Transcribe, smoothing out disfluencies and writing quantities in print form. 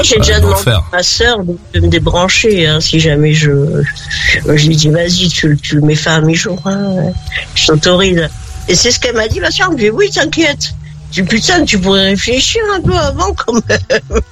j'ai déjà demandé à ma sœur de me débrancher, hein, si jamais je lui dis, vas-y, tu le mets fin à mi-jour, hein, je t'autorise. Et c'est ce qu'elle m'a dit, ma sœur. Elle me dit, oui, t'inquiète. Je dis, putain, tu pourrais réfléchir un peu avant, quand même.